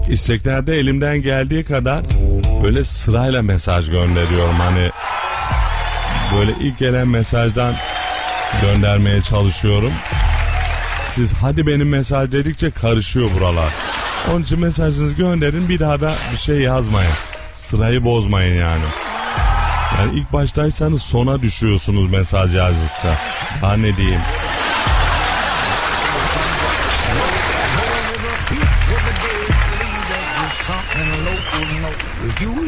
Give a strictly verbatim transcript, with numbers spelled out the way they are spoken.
isteklerde elimden geldiği kadar böyle sırayla mesaj gönderiyorum. Hani böyle ilk gelen mesajdan göndermeye çalışıyorum. Siz hadi benim mesaj dedikçe karışıyor buralar. Onun için mesajınızı gönderin, bir daha da bir şey yazmayın. Sırayı bozmayın yani. Yani ilk baştaysanız sona düşüyorsunuz mesaj yazdıkça. Ha ne diyeyim. You